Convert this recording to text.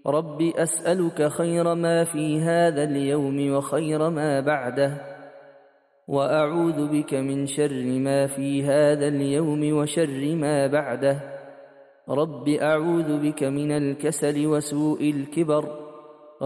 رب أسألك خير ما في هذا اليوم وخير ما بعده، وأعوذ بك من شر ما في هذا اليوم وشر ما بعده. رب أعوذ بك من الكسل وسوء الكبر،